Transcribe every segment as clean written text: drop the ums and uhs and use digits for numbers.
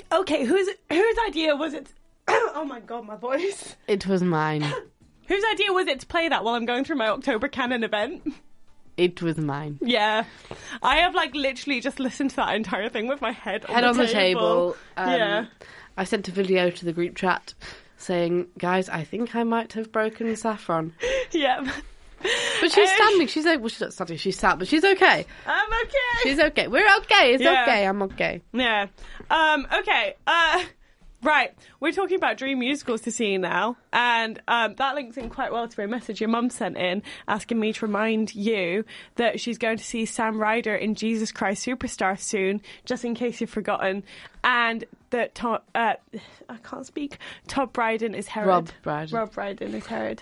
Okay, whose idea was it? Oh my god, my voice. It was mine. Whose idea was it to play that while I'm going through my October Canon event? It was mine. Yeah. I have, like, literally just listened to that entire thing with my head on the table. Yeah. I sent a video to the group chat saying, guys, I think I might have broken Saffron. Yeah. But she's standing. She's like, well, she's not standing. She's sat, but she's okay. I'm okay. She's okay. We're okay. It's okay. I'm okay. Yeah. Okay. Right. We're talking about dream musicals to see now, and that links in quite well to a message your mum sent in asking me to remind you that she's going to see Sam Ryder in Jesus Christ Superstar soon, just in case you've forgotten, and that I can't speak. Todd Brydon is Herod. Rob Brydon is Herod.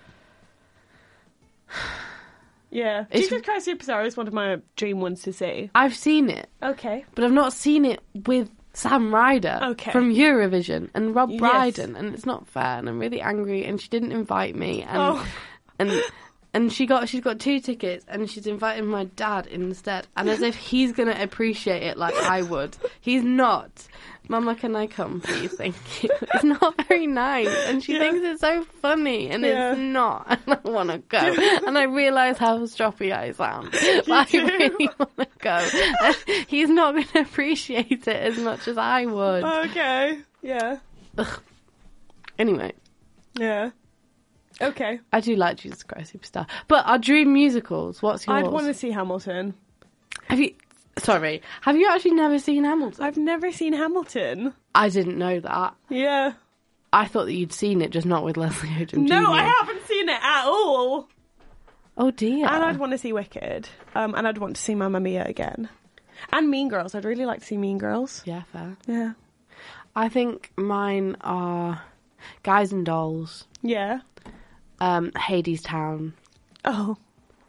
Yeah. Jesus Christ Superstar is one of my dream ones to see. I've seen it. Okay. But I've not seen it with Sam Ryder from Eurovision and Rob Brydon, and it's not fair, and I'm really angry, and she didn't invite me, and she's got 2 tickets, and she's inviting my dad instead, and as if he's going to appreciate it like I would. He's not. Mama, can I come, please? Thank you. It's not very nice, and she thinks it's so funny, and it's not, and I want to go. And I realise how stroppy I sound, but I really want to go. And he's not going to appreciate it as much as I would. Okay, yeah. Ugh. Anyway. Yeah. Okay. I do like Jesus Christ Superstar. But our dream musicals, what's yours? I'd want to see Hamilton. Have you actually never seen Hamilton? I've never seen Hamilton. I didn't know that. Yeah. I thought that you'd seen it, just not with Leslie Odom Jr. No, I haven't seen it at all. Oh dear. And I'd want to see Wicked. And I'd want to see Mamma Mia again. And Mean Girls. I'd really like to see Mean Girls. Yeah, fair. Yeah. I think mine are Guys and Dolls. Yeah. Hades Town. Oh.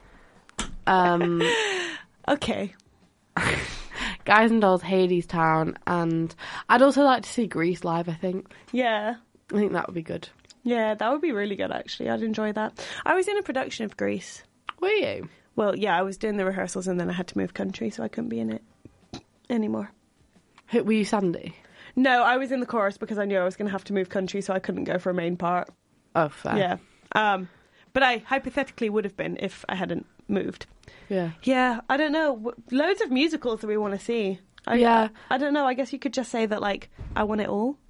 Okay. Guys and Dolls, Hades Town, and I'd also like to see Grease live, I think. Yeah. I think that would be good. Yeah, that would be really good, actually. I'd enjoy that. I was in a production of Grease. Were you? Well, yeah, I was doing the rehearsals and then I had to move country, so I couldn't be in it anymore. Were you Sandy? No, I was in the chorus because I knew I was going to have to move country, so I couldn't go for a main part. Oh, fair. Yeah. But I hypothetically would have been if I hadn't moved. Yeah. Yeah, I don't know. Loads of musicals that we want to see. I don't know. I guess you could just say that, like, I want it all.